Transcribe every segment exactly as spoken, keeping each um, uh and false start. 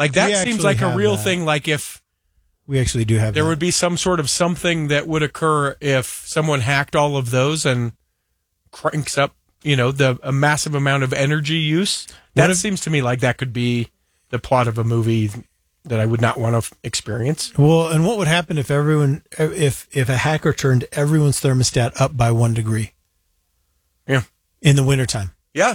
Like that We seems actually like a have real that. thing. Like if We actually do have there that. would be some sort of something that would occur if someone hacked all of those and cranks up, you know, the a massive amount of energy use. That if- seems to me like that could be the plot of a movie that I would not want to f- experience. Well, and what would happen if everyone, if if a hacker turned everyone's thermostat up by one degree? Yeah. In the wintertime. Yeah.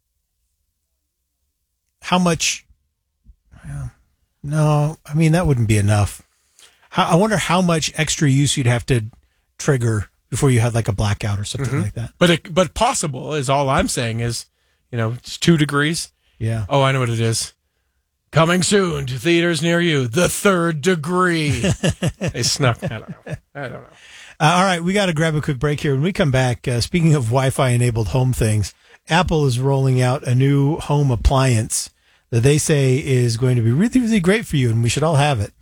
How much? Well, no, I mean, that wouldn't be enough. How, I wonder how much extra use you'd have to trigger before you had like a blackout or something Mhm. like that. But it, but possible is all I'm saying is, you know, it's two degrees. Yeah. Oh, I know what it is. Coming soon to theaters near you, The Third Degree. They snuck. I don't know. I don't know. Uh, all right, we got to grab a quick break here. When we come back, uh, speaking of Wi-Fi enabled home things, Apple is rolling out a new home appliance that they say is going to be really, really great for you, and we should all have it.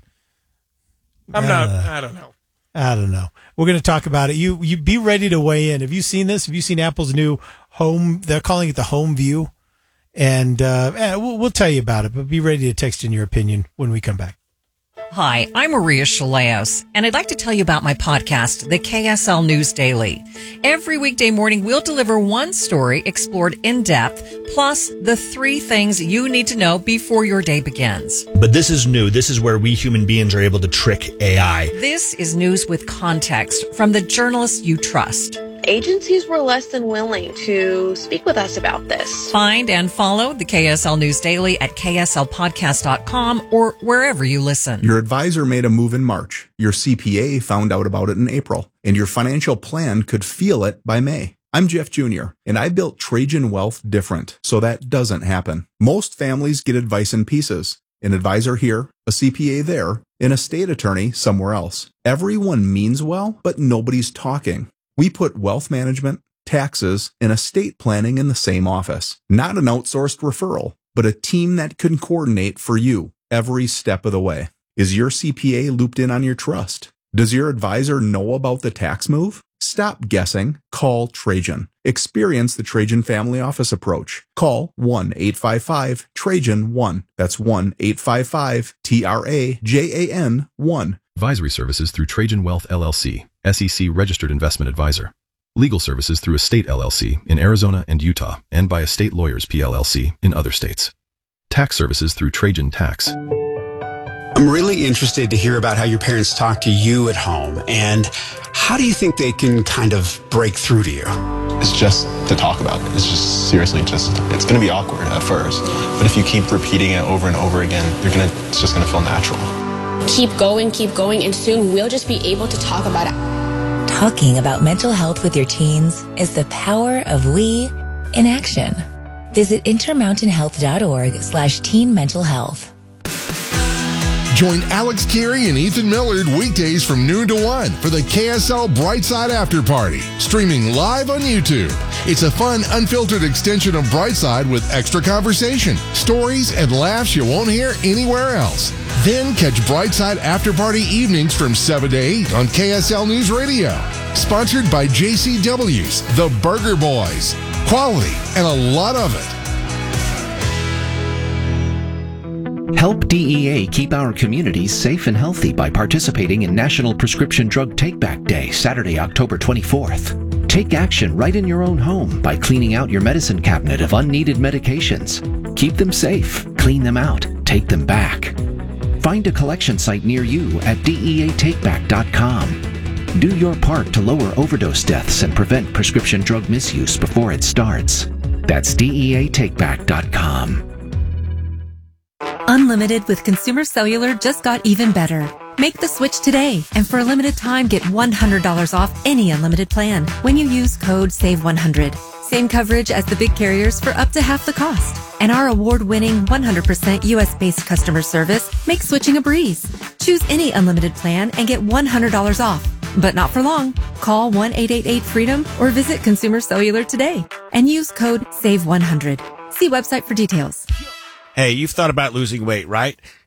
I'm not. Uh, I don't know. I don't know. We're going to talk about it. You you be ready to weigh in. Have you seen this? Have you seen Apple's new home? They're calling it the Home View, and uh, eh, we'll we'll tell you about it. But be ready to text in your opinion when we come back. Hi, I'm Maria Shilaos, and I'd like to tell you about my podcast, the K S L News Daily. Every weekday morning, we'll deliver one story explored in depth, plus the three things you need to know before your day begins. But this is new. This is where we human beings are able to trick A I. This is news with context from the journalists you trust. Agencies were less than willing to speak with us about this. Find and follow the K S L News Daily at K S L podcast dot com or wherever you listen. Your advisor made a move in March. Your C P A found out about it in April. And your financial plan could feel it by May. I'm Jeff Junior, and I built Trajan Wealth different, so that doesn't happen. Most families get advice in pieces. An advisor here, a C P A there, an estate attorney somewhere else. Everyone means well, but nobody's talking. We put wealth management, taxes, and estate planning in the same office. Not an outsourced referral, but a team that can coordinate for you every step of the way. Is your C P A looped in on your trust? Does your advisor know about the tax move? Stop guessing. Call Trajan. Experience the Trajan Family Office approach. Call one eight five five Trajan one. That's one eight five five T R A J A N one. Advisory services through Trajan Wealth L L C, S E C registered investment advisor. Legal services through Estate L L C in Arizona and Utah, and by Estate Lawyers P L L C in other states. Tax services through Trajan Tax. I'm really interested to hear about how your parents talk to you at home, and how do you think they can kind of break through to you? It's just to talk about it. It's just seriously just, it's going to be awkward at first, but if you keep repeating it over and over again, you're gonna, it's just going to feel natural. Keep going, keep going, and soon we'll just be able to talk about it. Talking about mental health with your teens is the power of we in action. Visit intermountain health dot org slash teen mental health. Join Alex Carey and Ethan Millard weekdays from noon to one for the K S L Brightside After Party, streaming live on YouTube. It's a fun, unfiltered extension of Brightside with extra conversation, stories, and laughs you won't hear anywhere else. Then catch Brightside After Party evenings from seven to eight on K S L News Radio. Sponsored by J C W's, The Burger Boys. Quality and a lot of it. Help D E A keep our communities safe and healthy by participating in National Prescription Drug Take-Back Day, Saturday, October twenty-fourth. Take action right in your own home by cleaning out your medicine cabinet of unneeded medications. Keep them safe, clean them out, take them back. Find a collection site near you at D E A take back dot com. Do your part to lower overdose deaths and prevent prescription drug misuse before it starts. That's D E A take back dot com. Unlimited with Consumer Cellular just got even better. Make the switch today, and for a limited time, get one hundred dollars off any unlimited plan when you use code save one hundred. Same coverage as the big carriers for up to half the cost. And our award-winning one hundred percent U S-based customer service makes switching a breeze. Choose any unlimited plan and get one hundred dollars off. But not for long. Call one eight eight eight freedom or visit Consumer Cellular today and use code save one hundred. See website for details. Hey, you've thought about losing weight, right?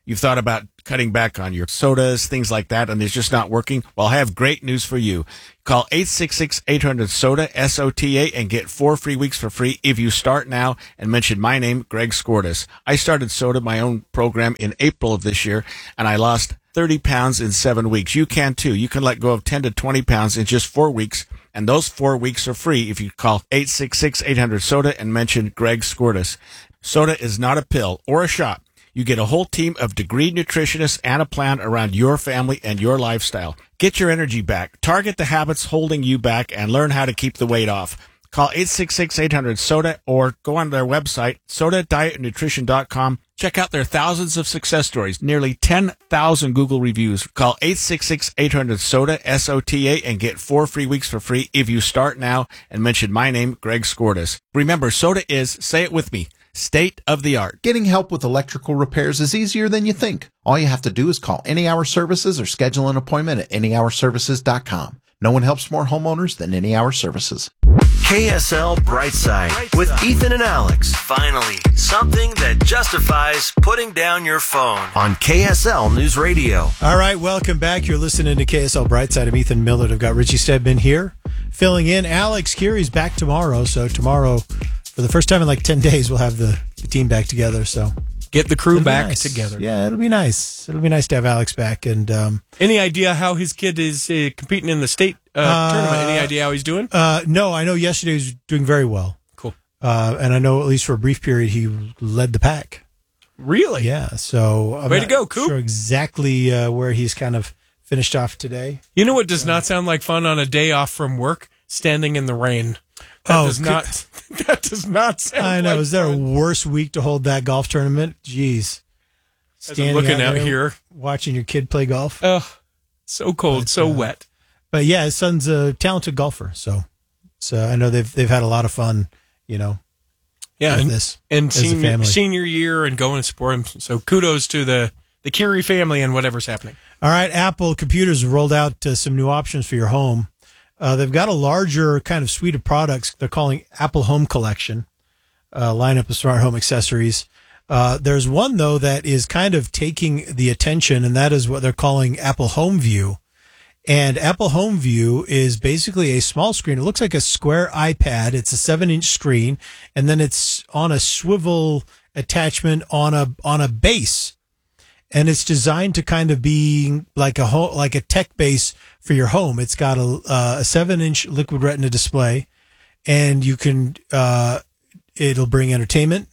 You've thought about cutting back on your sodas, things like that, and it's just not working? Well, I have great news for you. Call eight six six, eight hundred, SODA, S O T A, and get four free weeks for free if you start now and mention my name, Greg Skordas. I started SODA, my own program, in April of this year, and I lost thirty pounds in seven weeks. You can too. You can let go of ten to twenty pounds in just four weeks, and those four weeks are free if you call eight six six, eight hundred, SODA and mention Greg Skordas. SODA is not a pill or a shot. You get a whole team of degreed nutritionists and a plan around your family and your lifestyle. Get your energy back, target the habits holding you back, and learn how to keep the weight off. Call eight six six, eight hundred, SODA or go on their website, soda diet nutrition dot com. Check out their thousands of success stories, nearly ten thousand Google reviews. Call eight six six, eight hundred, SODA, S O T A, and get four free weeks for free if you start now and mention my name, Greg Skordas. Remember, SODA is, say it with me, state of the art. Getting help with electrical repairs is easier than you think. All you have to do is call Any Hour Services or schedule an appointment at any hour services dot com. No one helps more homeowners than Any Hour Services. K S L Brightside with Ethan and Alex. Finally, something that justifies putting down your phone on K S L News Radio. All right, welcome back. You're listening to K S L Brightside. I'm Ethan Millard. I've got Richie Stedman here filling in. Alex Curie's back tomorrow. So tomorrow, for the first time in like ten days, we'll have the, the team back together. So get the crew back nice. together. Yeah, it'll be nice. It'll be nice to have Alex back. And um, any idea how his kid is uh, competing in the state uh, uh, tournament? Any idea how he's doing? Uh, no, I know yesterday he was doing very well. Cool. Uh, and I know at least for a brief period he led the pack. Really? Yeah. So I'm way to go, Coop. Sure exactly uh, where he's kind of finished off today. You know what does not sound like fun on a day off from work? Standing in the rain. That oh, does not. That does not sound. I know. Like Is there fun. a worse week to hold that golf tournament? Jeez. Standing looking out, out here, watching your kid play golf. Oh, so cold, but, so uh, wet. But yeah, his son's a talented golfer, so so I know they've they've had a lot of fun. You know. Yeah, with and, this and as a senior, family. senior year and going to support him. So kudos to the the Curie family and whatever's happening. All right, Apple computers rolled out uh, some new options for your home. Uh, they've got a larger kind of suite of products they're calling Apple Home Collection, uh, lineup of smart home accessories. Uh, there's one, though, that is kind of taking the attention, and that is what they're calling Apple Home View. And Apple Home View is basically a small screen. It looks like a square iPad. It's a seven-inch screen, and then it's on a swivel attachment on a on a base. And it's designed to kind of be like a ho- like a tech base for your home. It's got a, uh, a seven-inch Liquid Retina display, and you can uh, it'll bring entertainment,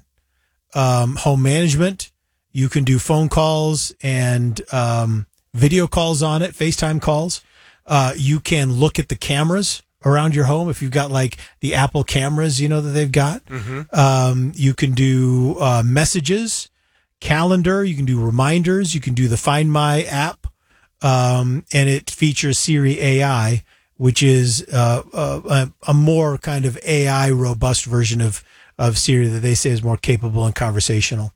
um, home management. You can do phone calls and um, video calls on it, FaceTime calls. Uh, you can look at the cameras around your home if you've got like the Apple cameras, you know, that they've got. Mm-hmm. Um, you can do uh, messages. Calendar, you can do reminders, you can do the Find My app, um, and it features Siri A I, which is uh, a, a more kind of A I robust version of, of Siri that they say is more capable and conversational.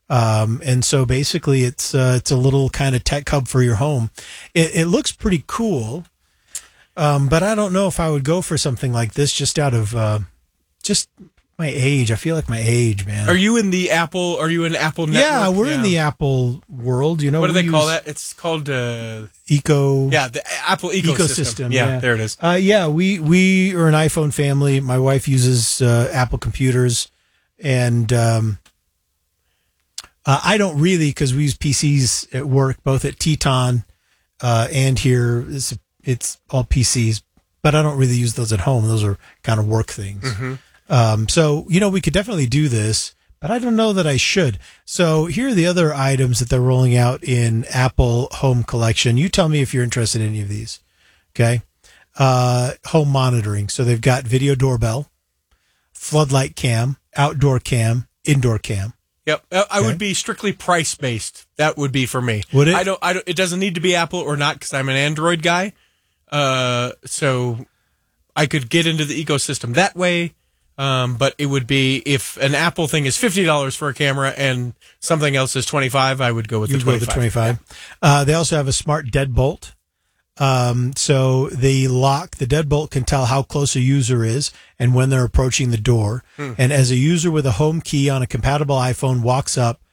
Um, and so basically it's uh, it's a little kind of tech hub for your home. It, it looks pretty cool, um, but I don't know if I would go for something like this just out of uh, just my age. I feel like my age, man. Are you in the Apple? Are you in Apple Network? Yeah, we're yeah. in the Apple world. You know, what do they use call that? It's called uh, Eco. Yeah, the Apple ecosystem. ecosystem yeah, yeah, there it is. Uh, yeah, we we are an iPhone family. My wife uses uh, Apple computers, and um, uh, I don't really because we use P Cs at work, both at Teton uh, and here. It's, it's all P Cs, but I don't really use those at home. Those are kind of work things. Mm-hmm. Um, so, you know, we could definitely do this, but I don't know that I should. So here are the other items that they're rolling out in Apple Home Collection. You tell me if you're interested in any of these. Okay. Uh, home monitoring. So they've got video doorbell, floodlight cam, outdoor cam, indoor cam. Yep. I Okay. would be strictly price based. That would be for me. Would it? I don't, I don't, it doesn't need to be Apple or not because I'm an Android guy. Uh, so I could get into the ecosystem that way. Um, but it would be if an Apple thing is fifty dollars for a camera and something else is twenty-five, I would go with You'd the go twenty-five. with the twenty-five. Uh, they also have a smart deadbolt. Um, so the lock, the deadbolt can tell how close a user is and when they're approaching the door. Hmm. And as a user with a home key on a compatible iPhone walks up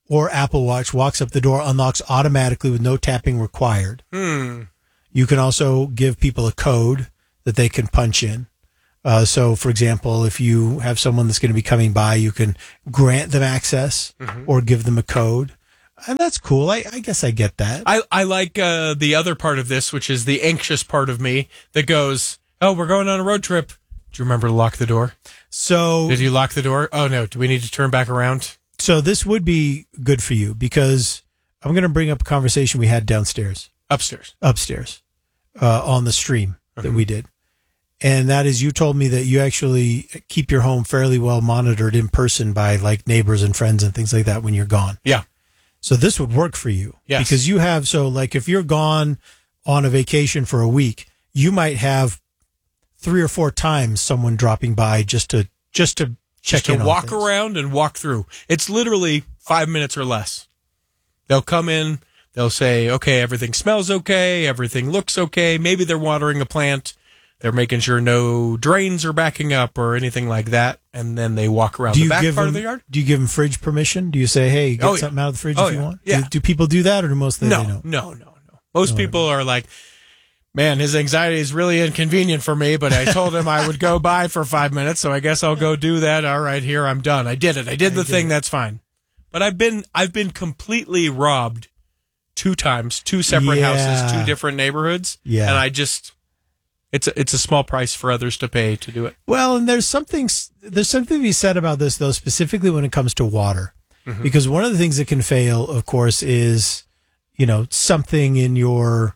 or Apple Watch walks up the door, unlocks automatically with no tapping required. Hmm. You can also give people a code that they can punch in. Uh, so, for example, if you have someone that's going to be coming by, you can grant them access Mhm. or give them a code. And that's cool. I, I guess I get that. I, I like uh, the other part of this, which is the anxious part of me that goes, oh, we're going on a road trip. Do you remember to lock the door? So Did you lock the door? Oh, no. Do we need to turn back around? So this would be good for you because I'm going to bring up a conversation we had downstairs. Upstairs. Upstairs. Uh, on the stream that we did. And that is, you told me that you actually keep your home fairly well monitored in person by like neighbors and friends and things like that when you're gone. Yeah. So this would work for you. Yes. Because you have, so like if you're gone on a vacation for a week, you might have three or four times someone dropping by just to, just to check Just to in on walk things. around and walk through. It's literally five minutes or less. They'll come in. They'll say, okay, everything smells okay. Everything looks okay. Maybe they're watering a plant. They're making sure no drains are backing up or anything like that. And then they walk around Do the you back give part them, of the yard. Do you give them fridge permission? Do you say, hey, get Oh, yeah. something out of the fridge Oh, if you yeah. want? Yeah. Do, do people do that or do most of them No, they don't? no, no, no. Most people are like, man, his anxiety is really inconvenient for me, but I told him I would go by for five minutes, so I guess I'll go do that. All right, here, I'm done. I did it. I did the thing. That's fine. But I've been I've been completely robbed two times, two separate Yeah. houses, two different neighborhoods. Yeah. And I just it's a, it's a small price for others to pay to do it. Well, and there's something there's something to be said about this though, specifically when it comes to water, Mhm. because one of the things that can fail, of course, is you know something in your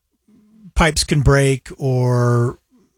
pipes can break or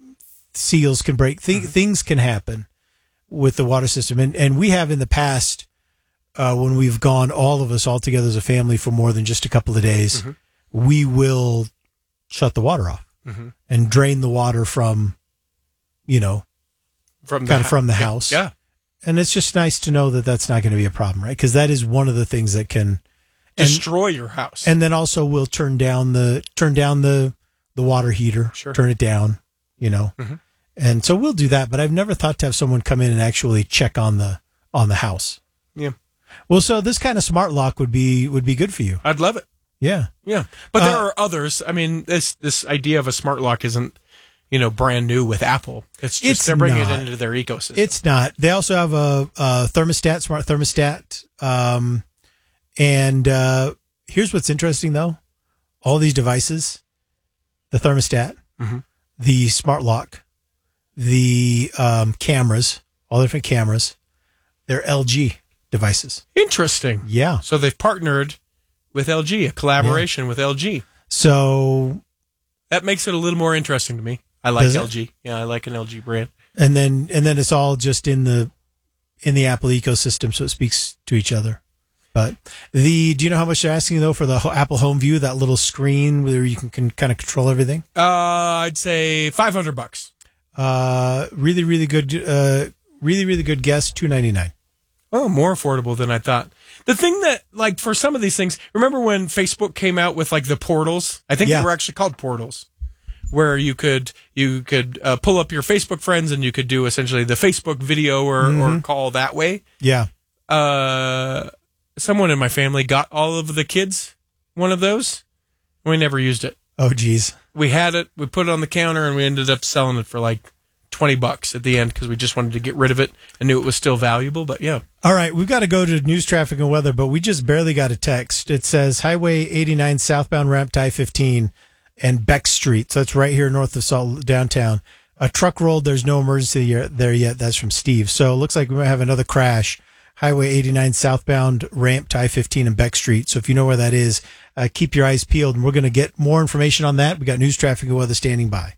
seals can break. Th- Things can happen with the water system, and and we have in the past uh, when we've gone all of us all together as a family for more than just a couple of days, Mhm. we will shut the water off Mhm. and drain the water from, you know, From the kind of hou- from the yeah, house. yeah. And it's just nice to know that that's not going to be a problem, right? Because that is one of the things that can and, Destroy your house. and then also we'll turn down the turn down the the water heater, Sure. turn it down, you know. Mhm. And so we'll do that, but I've never thought to have someone come in and actually check on the on the house. Yeah. Well, so this kind of smart lock would be would be good for you. I'd love it. Yeah. Yeah. But there Uh, are others. I mean, this this idea of a smart lock isn't, you know, brand new with Apple. It's just It's they're bringing not. it into their ecosystem. It's not. They also have a, a thermostat, smart thermostat. Um, and uh, here's what's interesting, though: all these devices, the thermostat, Mhm. the smart lock, the um, cameras, all the different cameras, they're L G devices. Interesting. Yeah. So they've partnered with L G, a collaboration with L G. So, That makes it a little more interesting to me. I like Does it? L G. Yeah, I like an L G brand. and then and then it's all just in the in the Apple ecosystem, so it speaks to each other. But the do you know how much they're asking though for the ho- Apple Home View, that little screen where you can, can kind of control everything? Uh, I'd say five hundred bucks. Uh, really, really good. Uh, really, really good guess. Two ninety nine. Oh, more affordable than I thought. The thing that, like, for some of these things, remember when Facebook came out with like the portals? I think Yeah. they were actually called portals, where you could you could uh, pull up your Facebook friends and you could do essentially the Facebook video or, or Mhm. call that way. Yeah. Uh, someone in my family got all of the kids one of those. We never used it. Oh, geez. We had it, we put it on the counter, and we ended up selling it for like twenty bucks at the end because we just wanted to get rid of it and knew it was still valuable. But yeah. All right, we've got to go to news, traffic, and weather, but we just barely got a text. It says Highway eighty-nine southbound ramp to I fifteen and Beck Street. So that's right here north of Salt downtown. A truck rolled. There's no emergency here- there yet. That's from Steve. So it looks like we might have another crash. Highway eighty-nine southbound ramp to I fifteen and Beck Street. So if you know where that is, uh, keep your eyes peeled. And we're going to get more information on that. We got news, traffic, and weather standing by.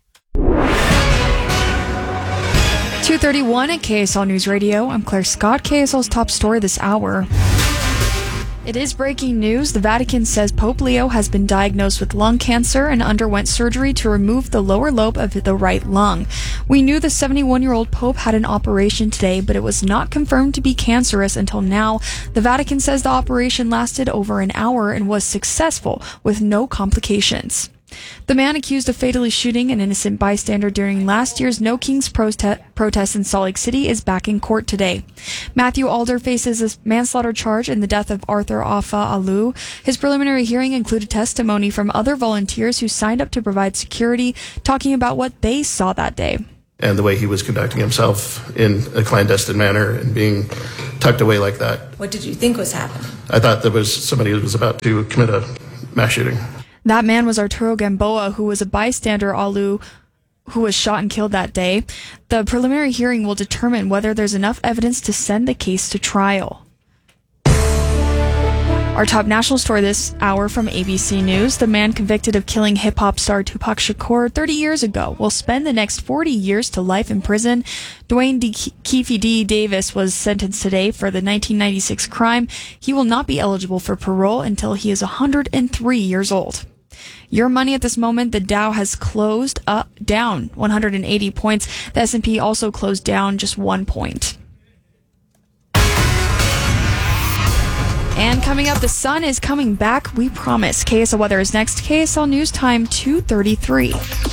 two thirty-one at K S L News Radio. I'm Claire Scott. K S L's top story this hour. It is breaking news. The Vatican says Pope Leo has been diagnosed with lung cancer and underwent surgery to remove the lower lobe of the right lung. We knew the seventy-one-year-old Pope had an operation today, but it was not confirmed to be cancerous until now. The Vatican says the operation lasted over an hour and was successful with no complications. The man accused of fatally shooting an innocent bystander during last year's No Kings prote- protest in Salt Lake City is back in court today. Matthew Alder faces a manslaughter charge in the death of Arthur Afa Alu. His preliminary hearing included testimony from other volunteers who signed up to provide security, talking about what they saw that day. And the way he was conducting himself in a clandestine manner and being tucked away like that. What did you think was happening? I thought there was somebody who was about to commit a mass shooting. That man was Arturo Gamboa, who was a bystander Alu who was shot and killed that day. The preliminary hearing will determine whether there's enough evidence to send the case to trial. Our top national story this hour from A B C News. The man convicted of killing hip-hop star Tupac Shakur thirty years ago will spend the next forty years to life in prison. Dwayne D. Keefe D. Davis was sentenced today for the nineteen ninety-six crime. He will not be eligible for parole until he is one hundred three years old. Your money at this moment, the Dow has closed up down one hundred eighty points. The S and P also closed down just one point. And coming up, the sun is coming back, we promise. K S L weather is next. K S L News Time two thirty-three.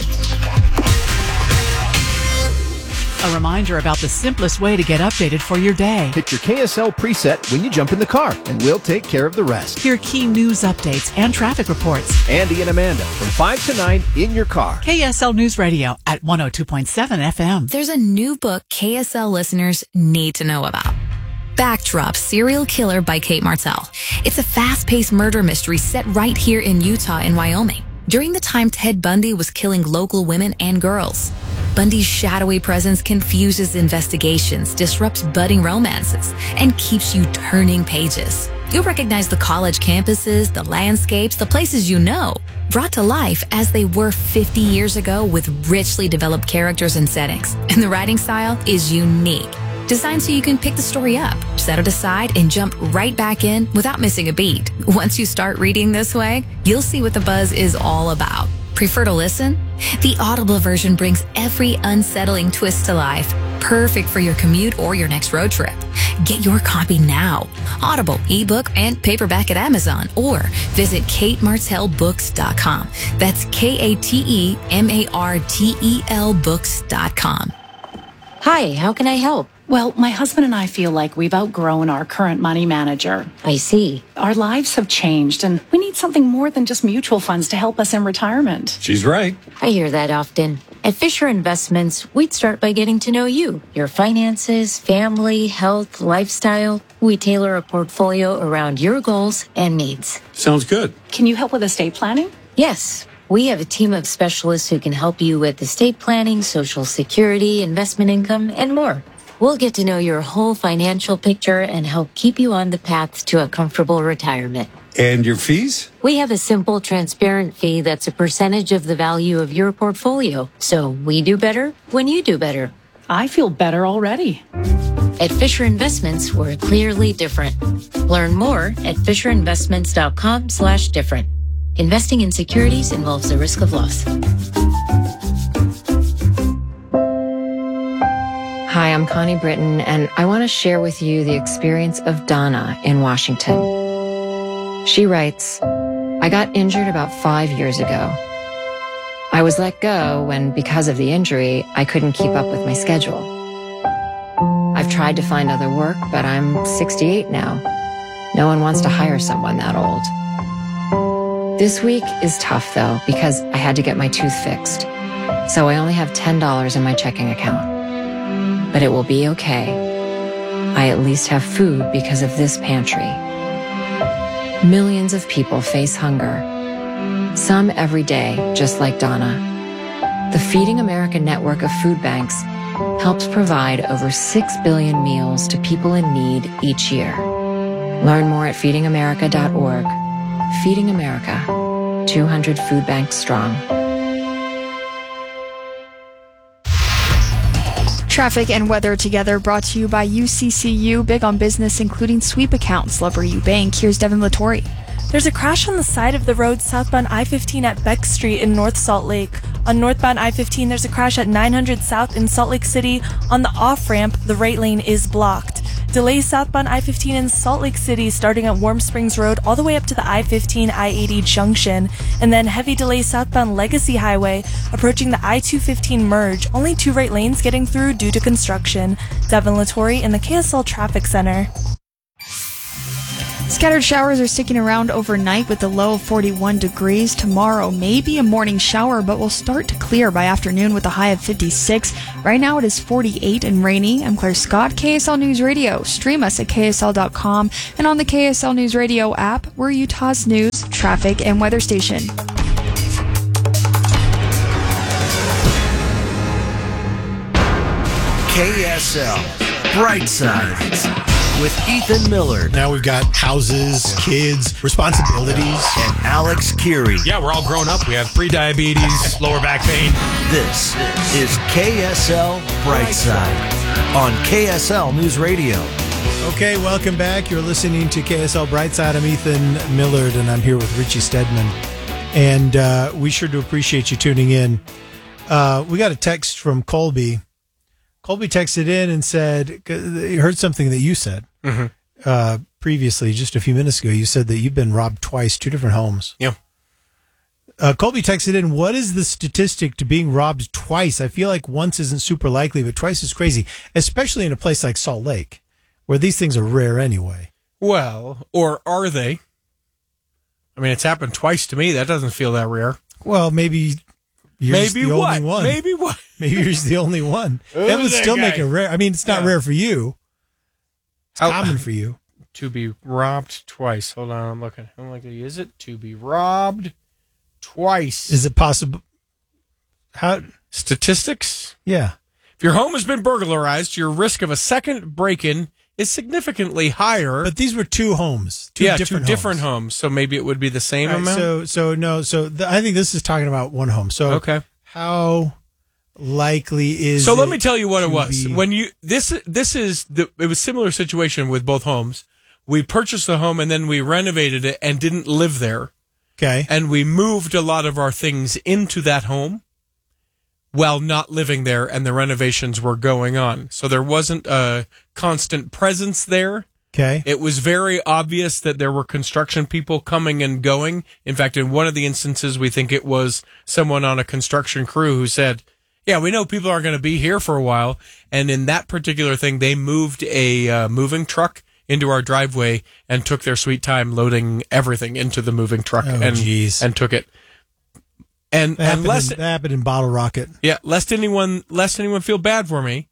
A reminder about the simplest way to get updated for your day. Hit your K S L preset when you jump in the car, and we'll take care of the rest. Hear key news updates and traffic reports. Andy and Amanda from five to nine in your car. K S L News Radio at one oh two point seven F M. There's a new book K S L listeners need to know about. Backdrop: Serial Killer by Kate Martell. It's a fast-paced murder mystery set right here in Utah and Wyoming, during the time Ted Bundy was killing local women and girls. Bundy's shadowy presence confuses investigations, disrupts budding romances, and keeps you turning pages. You'll recognize the college campuses, the landscapes, the places you know, brought to life as they were fifty years ago with richly developed characters and settings. And the writing style is unique. Designed so you can pick the story up, set it aside, and jump right back in without missing a beat. Once you start reading this way, you'll see what the buzz is all about. Prefer to listen? The Audible version brings every unsettling twist to life. Perfect for your commute or your next road trip. Get your copy now. Audible, ebook, and paperback at Amazon, or visit kate martell books dot com. That's K A T E M A R T E L books dot com. Hi, how can I help? Well, my husband and I feel like we've outgrown our current money manager. I see. Our lives have changed, and we need something more than just mutual funds to help us in retirement. She's right. I hear that often. At Fisher Investments, we'd start by getting to know you, your finances, family, health, lifestyle. We tailor a portfolio around your goals and needs. Sounds good. Can you help with estate planning? Yes. We have a team of specialists who can help you with estate planning, Social Security, investment income, and more. We'll get to know your whole financial picture and help keep you on the path to a comfortable retirement. And your fees? We have a simple, transparent fee that's a percentage of the value of your portfolio. So we do better when you do better. I feel better already. At Fisher Investments, we're clearly different. Learn more at fisher investments dot com slash different. Investing in securities involves a risk of loss. Hi, I'm Connie Britton, and I want to share with you the experience of Donna in Washington. She writes, I got injured about five years ago. I was let go when, because of the injury, I couldn't keep up with my schedule. I've tried to find other work, but I'm sixty-eight now. No one wants to hire someone that old. This week is tough, though, because I had to get my tooth fixed. So I only have ten dollars in my checking account. But it will be okay. I at least have food because of this pantry. Millions of people face hunger. Some every day, just like Donna. The Feeding America network of food banks helps provide over six billion meals to people in need each year. Learn more at feeding america dot org. Feeding America, two hundred food banks strong. Traffic and weather together, brought to you by U C C U, big on business, including sweep accounts. Lumber U Bank. Here's Devin Lattori. There's a crash on the side of the road southbound I fifteen at Beck Street in North Salt Lake. On northbound I fifteen, there's a crash at nine hundred South in Salt Lake City. On the off-ramp, the right lane is blocked. Delays southbound I fifteen in Salt Lake City starting at Warm Springs Road all the way up to the I fifteen I eighty junction. And then heavy delays southbound Legacy Highway approaching the I two fifteen merge. Only two right lanes getting through due to construction. Devin Lattori in the K S L Traffic Center. Scattered showers are sticking around overnight with a low of forty-one degrees. Tomorrow may be a morning shower, but will start to clear by afternoon with a high of fifty-six. Right now it is forty-eight and rainy. I'm Claire Scott, K S L News Radio. Stream us at K S L dot com and on the K S L News Radio app. We're Utah's news, traffic, and weather station. K S L Brightside with Ethan Millard. Now we've got houses, kids, responsibilities. And Alex Kirry. Yeah, we're all grown up. We have pre-diabetes, lower back pain. This is K S L Brightside on K S L News Radio. Okay, welcome back. You're listening to K S L Brightside. I'm Ethan Millard, and I'm here with Richie Stedman. And uh, we sure do appreciate you tuning in. Uh, we got a text from Colby. Colby texted in and said, he heard something that you said mm-hmm. uh, previously, just a few minutes ago. You said that you've been robbed twice, two different homes. Yeah. Uh, Colby texted in, what is the statistic to being robbed twice? I feel like once isn't super likely, but twice is crazy, especially in a place like Salt Lake, where these things are rare anyway. Well, or are they? I mean, it's happened twice to me. That doesn't feel that rare. Well, maybe... You're Maybe the what? Only one. Maybe what? Maybe you're just the only one. Who's that would that still guy? make it rare. I mean, it's not Yeah. rare for you. It's How- common for you. To be robbed twice. Hold on, I'm looking. I'm looking. Is it to be robbed twice? Is it possible? How Statistics? Yeah. If your home has been burglarized, your risk of a second break-in is significantly higher. But these were two homes. Two yeah, different two homes. different homes. So maybe it would be the same Right, amount. so, so no. So th- I think this is talking about one home. So okay. How likely is? So let it me tell you what it to was. be- When you this this is the it was a similar situation with both homes. We purchased the home and then we renovated it and didn't live there. Okay. And we moved a lot of our things into that home while not living there, and the renovations were going on. So there wasn't a constant presence there. Okay. It was very obvious that there were construction people coming and going. In fact, in one of the instances, we think it was someone on a construction crew who said, yeah, we know people aren't going to be here for a while. And in that particular thing, they moved a uh, moving truck into our driveway and took their sweet time loading everything into the moving truck Oh, and, geez. and took it. And, That happened, and lest, in, that happened in Bottle Rocket. yeah, lest anyone, lest anyone feel bad for me,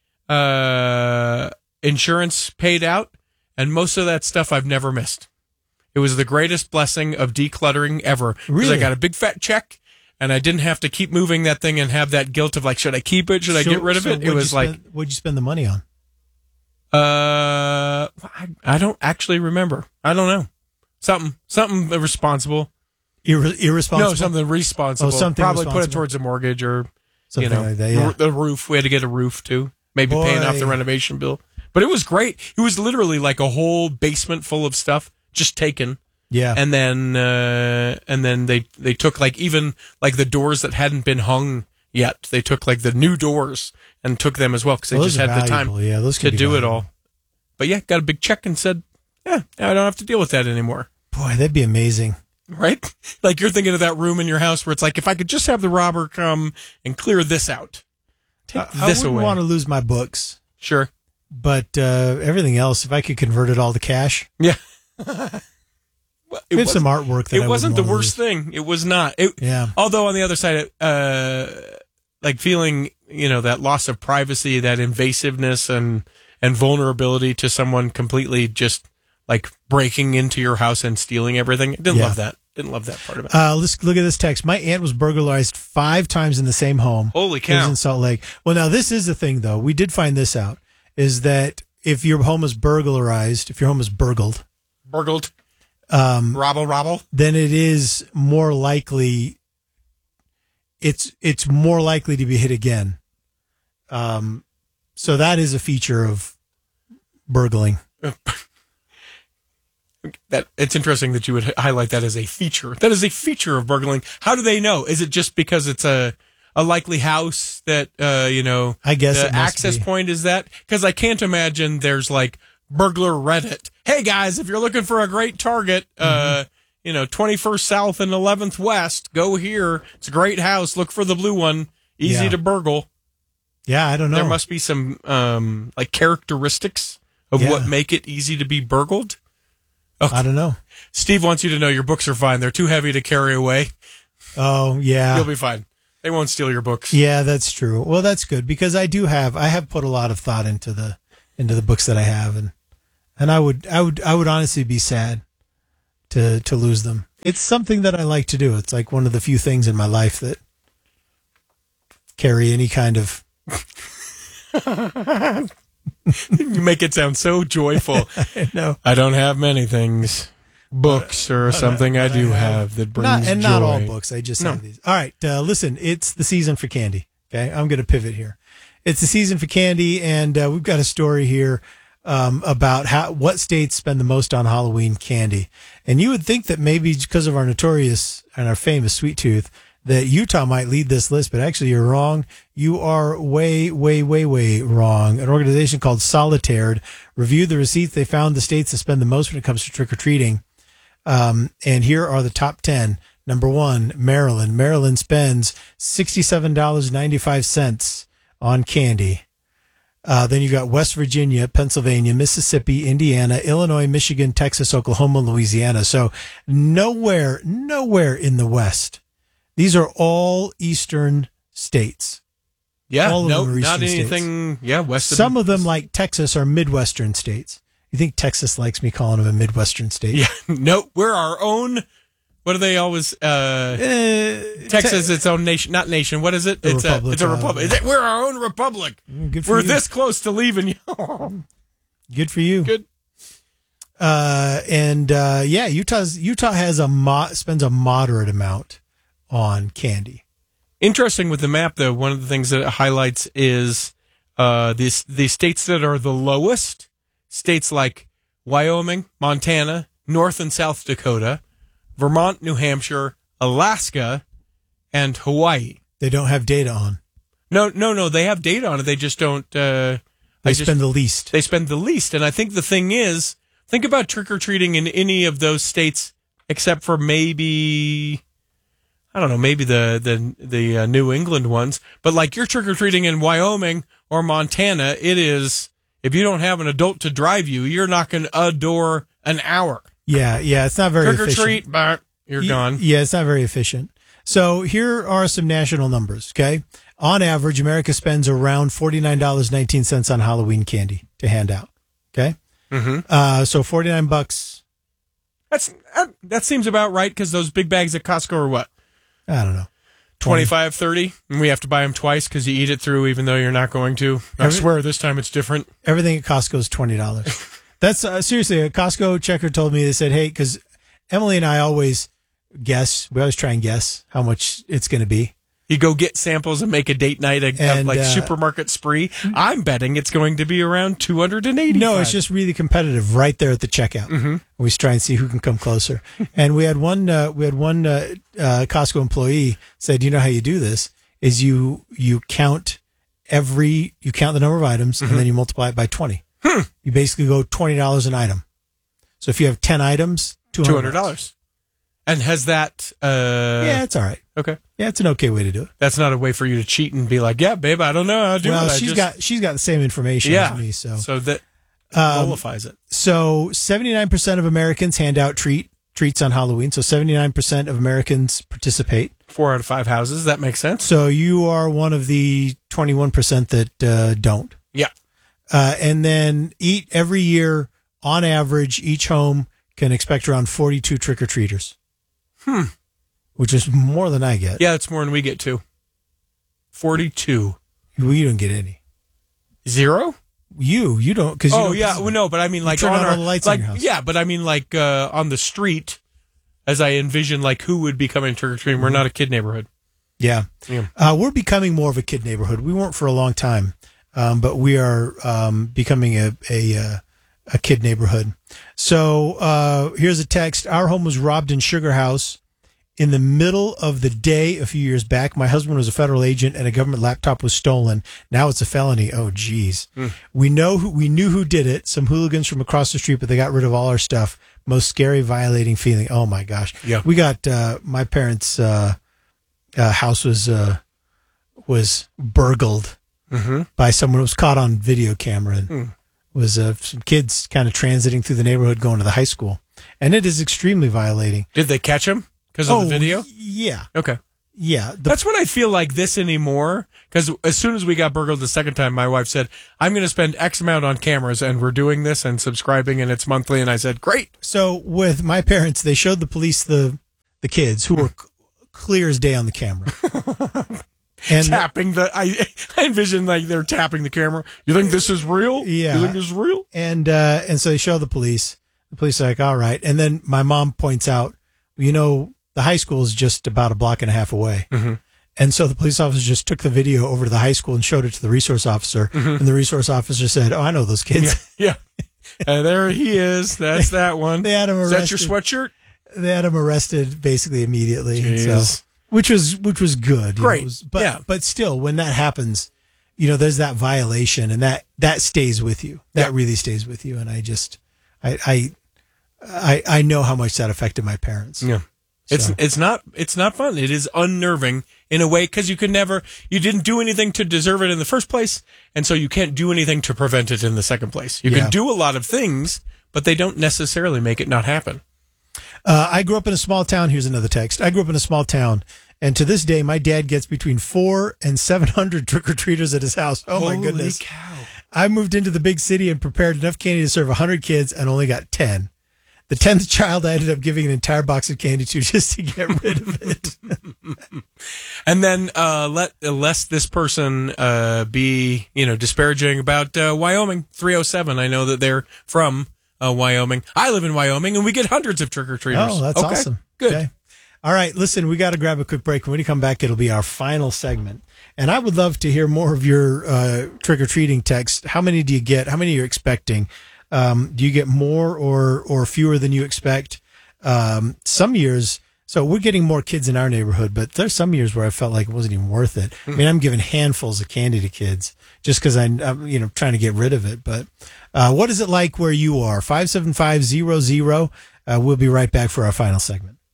uh, insurance paid out. And most of that stuff I've never missed. It was the greatest blessing of decluttering ever. 'Cause Really? I got a big fat check, and I didn't have to keep moving that thing and have that guilt of like, should I keep it? Should I So- get rid of so it? It what'd you was like, spend- what'd you spend the money on? uh, I, I don't actually remember. I don't know. Something, something irresponsible. Irre- irresponsible. No, something responsible. Oh, something Probably put it responsible. towards a mortgage or Something you know, like that, yeah. r- the roof. We had to get a roof too. Maybe paying off the Boy. renovation bill. But it was great. It was literally like a whole basement full of stuff just taken. Yeah. And then uh, and then they they took like even like the doors that hadn't been hung yet. They took like the new doors and took them as well because they Well, just those had are the time valuable. Yeah, those can to be do it valuable. all. But yeah, got a big check and said, yeah, I don't have to deal with that anymore. Boy, that'd be amazing. Right? Like you're thinking of that room in your house where it's like, if I could just have the robber come and clear this out. Take I, this I wouldn't away. want to lose my books. Sure. But uh, everything else, if I could convert it all to cash. Yeah. Well, it's some artwork that it I wasn't the wouldn't wanna worst lose. thing. It was not. It, Yeah. Although on the other side, uh, like feeling, you know, that loss of privacy, that invasiveness and, and vulnerability to someone completely just like breaking into your house and stealing everything. Didn't Yeah. love that. Didn't love that part of it. Uh, let's look at this text. My aunt was burglarized five times in the same home. Holy It was cow. in Salt Lake. Well, now this is the thing, though. We did find this out: is that if your home is burglarized, if your home is burgled, Burgled. um, Robble, robble. then it is more likely. It's it's more likely to be hit again. Um, so that is a feature of burgling. That it's interesting that you would highlight that as a feature. That is a feature of burgling. How do they know? Is it just because it's a a likely house that uh, you know? I guess the it must access be. point is that because I can't imagine there's like burglar Reddit. Hey guys, if you're looking for a great target, uh, you know, twenty-first South and eleventh West, go here. It's a great house. Look for the blue one. Easy Yeah. to burgle. Yeah, I don't know. There must be some um, like characteristics of Yeah. what make it easy to be burgled. I don't know. Steve wants you to know your books are fine. They're too heavy to carry away. Oh, yeah. You'll be fine. They won't steal your books. Yeah, that's true. Well, that's good because I do have I have put a lot of thought into the into the books that I have, and and I would I would I would honestly be sad to to lose them. It's something that I like to do. It's like one of the few things in my life that carry any kind of. You make it sound so joyful. I know. I don't have many things. Books or something I do have that brings Not, and joy. not all books. I just No. have these. All right, uh, listen. It's the season for candy. Okay, I'm going to pivot here. It's the season for candy, and uh, we've got a story here um, about how what states spend the most on Halloween candy. And you would think that maybe because of our notorious and our famous sweet tooth, that Utah might lead this list, but actually you're wrong. You are way, way, way, way wrong. An organization called Solitaire reviewed the receipts. They found the states that spend the most when it comes to trick-or-treating. Um, and here are the top ten. Number one, Maryland. Maryland spends sixty-seven dollars and ninety-five cents on candy. Uh, then you got West Virginia, Pennsylvania, Mississippi, Indiana, Illinois, Michigan, Texas, Oklahoma, Louisiana. So nowhere, nowhere in the West. These are all eastern states. Yeah, all of no, them are not eastern anything. states. Yeah, west. Of Some of them, like Texas, are Midwestern states. You think Texas likes me calling them a Midwestern state? Yeah, no, we're our own. What do they always? Uh, Texas, te- its own nation, not nation. What is it? A it's republic, a it's a uh, republic. yeah. We're our own republic. Good for We're you. this close to leaving you. Good for you. Good. Uh, and uh, yeah, Utah's Utah has a mo- spends a moderate amount on candy. Interesting with the map, though. One of the things that it highlights is uh, the the states that are the lowest. States like Wyoming, Montana, North and South Dakota, Vermont, New Hampshire, Alaska, and Hawaii. They don't have data on. No, no, no. They have data on it. They just don't. Uh, They I just- spend the least. They spend the least. And I think the thing is, think about trick-or-treating in any of those states except for maybe, I don't know, maybe the, the, the uh, New England ones. But like you're trick-or-treating in Wyoming or Montana, it is, if you don't have an adult to drive you, you're knocking a door an hour. Yeah, yeah, it's not very Trick or efficient. treat, bah, you're Y- gone. Yeah, it's not very efficient. So here are some national numbers, okay? On average, America spends around forty-nine dollars and nineteen cents on Halloween candy to hand out, okay? Mm-hmm. Uh, so forty-nine bucks. That's that, that seems about right because those big bags at Costco are what? I don't know. twenty-five, thirty, and we have to buy them twice because you eat it through even though you're not going to. I Every- swear this time it's different. Everything at Costco is twenty dollars. That's uh, seriously, a Costco checker told me, they said, hey, because Emily and I always guess, we always try and guess how much it's going to be. You go get samples and make a date night, a, And, like uh, supermarket spree. I'm betting it's going to be around two hundred eighty. No, it's just really competitive right there at the checkout. Mhm. We try and see who can come closer. And we had one, uh, we had one uh, uh, Costco employee said, you know how you do this is you you count every, you count the number of items Mhm. and then you multiply it by twenty. Hmm. You basically go twenty dollars an item. So if you have ten items, two two hundred hundred dollars. And has that? Uh, Yeah, it's all right. Okay. Yeah, it's an okay way to do it. That's not a way for you to cheat and be like, yeah, babe, I don't know how to do Well, it. I she's just- got she's got the same information yeah. as me, so so that Um, nullifies it. So seventy-nine percent of Americans hand out treat treats on Halloween. So seventy-nine percent of Americans participate. Four out of five houses. That makes sense. So you are one of the twenty-one percent that uh, don't. Yeah. Uh, and then eat every year, on average, each home can expect around forty-two trick-or-treaters. Hmm. Which is more than I get. Yeah, it's more than we get too. forty-two. We don't get any. Zero? You, you don't. Cause you oh, don't yeah. Well, no, but I mean, You like, turn on on our, all the lights like, in your house. yeah, but I mean, like, uh, on the street, as I envision, like, who would be coming trick or treating. We're not a kid neighborhood. Yeah. Yeah. Uh, we're becoming more of a kid neighborhood. We weren't for a long time, um, but we are um, becoming a a, uh, a kid neighborhood. So uh, here's a text. Our home was robbed in Sugar House in the middle of the day a few years back. My husband was a federal agent and a government laptop was stolen. Now it's a felony. Oh, geez. Mm. We know who, we knew who did it. Some hooligans from across the street, but they got rid of all our stuff. Most scary, violating feeling. Oh my gosh. Yeah. We got, uh, my parents', uh, uh, house was, uh, was burgled Mm-hmm. by someone who was caught on video camera and Mm. was, uh, some kids kind of transiting through the neighborhood going to the high school. And it is extremely violating. Did they catch him because of Oh, the video? Yeah. Okay. Yeah. The, That's when I feel like this anymore. Because as soon as we got burgled the second time, my wife said, I'm going to spend X amount on cameras, and we're doing this and subscribing, and it's monthly. And I said, great. So with my parents, they showed the police the the kids who were c- clear as day on the camera. And tapping the, I, I envision like they're tapping the camera. You think this is real? Yeah. You think this is real? And uh, and so they show the police. The police are like, all right. And then my mom points out, you know, the high school is just about a block and a half away. Mm-hmm. And so the police officer just took the video over to the high school and showed it to the resource officer. Mhm. And the resource officer said, oh, I know those kids. Yeah. yeah. Uh, there he is. That's that one. They had him Is arrested. that your sweatshirt? They had him arrested basically immediately. Jeez. So, which was which was good. you know, Great. it was- but Yeah. but still, when that happens, you know, there's that violation, and that that stays with you. That Yeah. really stays with you. And I just, I I I, I know how much that affected my parents. Yeah. It's So. it's not it's not fun. It is unnerving in a way because you could never you didn't do anything to deserve it in the first place, and so you can't do anything to prevent it in the second place. You Yeah. can do a lot of things, but they don't necessarily make it not happen. Uh, I grew up in a small town. Here's another text. I grew up in a small town, and to this day, my dad gets between four and seven hundred trick or treaters at his house. Oh my Holy goodness! cow. I moved into the big city and prepared enough candy to serve a hundred kids, and only got ten. The tenth child, I ended up giving an entire box of candy to just to get rid of it. And then uh, let lest this person uh, be you know disparaging about uh, Wyoming three oh seven. I know that they're from uh, Wyoming. I live in Wyoming, and we get hundreds of trick or treaters. Oh, that's Okay, awesome. Good. Okay. All right, listen, we got to grab a quick break. When we come back, it'll be our final segment. And I would love to hear more of your uh, trick-or-treating text. How many do you get? How many are you expecting? Um, do you get more or or fewer than you expect? Um, some years, so we're getting more kids in our neighborhood, but there's some years where I felt like it wasn't even worth it. I mean, I'm giving handfuls of candy to kids just because I'm, you know, trying to get rid of it. But uh, what is it like where you are? five seven five zero zero. Uh, we'll be right back for our final segment.